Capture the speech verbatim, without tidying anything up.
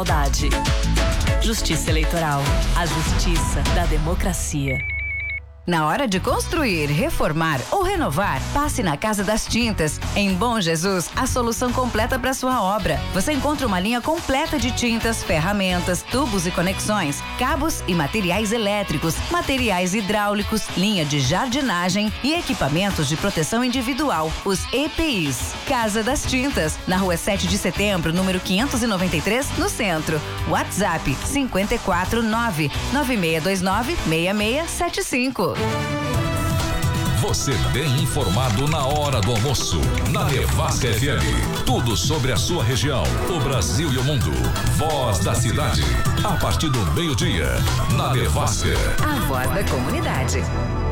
Igualdade. Justiça Eleitoral. A justiça da democracia. Na hora de construir, reformar ou renovar, passe na Casa das Tintas. Em Bom Jesus, a solução completa para sua obra. Você encontra uma linha completa de tintas, ferramentas, tubos e conexões, cabos e materiais elétricos, materiais hidráulicos, linha de jardinagem e equipamentos de proteção individual, os E P Is. Casa das Tintas, na Rua sete de Setembro, número quinhentos e noventa e três, no centro. WhatsApp cinco quatro nove nove seis dois nove seis seis sete cinco. Você bem informado na hora do almoço, na Nevasca F M. Tudo sobre a sua região, o Brasil e o mundo. Voz da cidade, a partir do meio-dia, na Nevasca. A voz da comunidade.